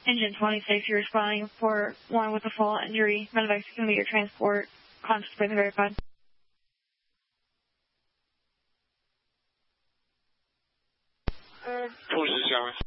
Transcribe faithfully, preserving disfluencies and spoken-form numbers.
Engine twenty-six, you're responding for one with a fall injury. Medevac can be your transport. Conscious breathing verified. Forces, Jarvis.